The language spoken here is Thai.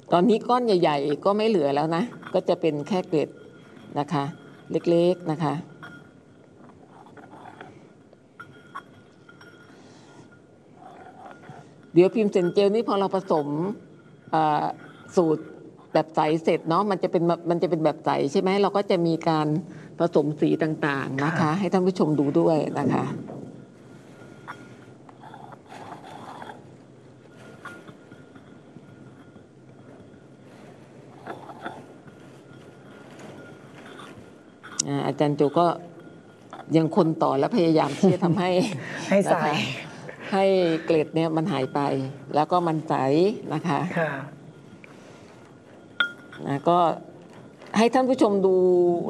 ตอนนี้ก้อนใหญ่ๆก็ไม่เหลือแล้วนะก็จะเป็นแค่เกล็ดนะคะเล็กๆนะคะเดี๋ยวพิมพ์เซนเจลนี่พอเราผสมสูตรแบบใสเสร็จเนาะมันจะเป็นแบบใสใช่ไหมเราก็จะมีการผสมสีต่างๆนะคะให้ท่านผู้ชมดูด้วยนะคะอาจารย์โจก็ยังคนต่อและพยายามที่จะทำให้ใสให้เกล็ดเนี่ยมันหายไปแล้วก็มันใสนะคะก็ให้ท่านผู้ชมดู